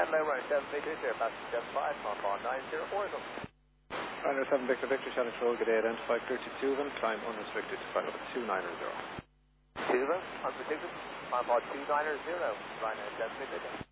Hello, runway 7 Victor, clear passenger 75, climb bar 90 horizon. Runway 7 Victor, Victor, channel control, good day, identify clear to Tuvan, climb unrestricted to flight level 290. Tuvan, unrestricted, climb bar 290, runway 7 Victor.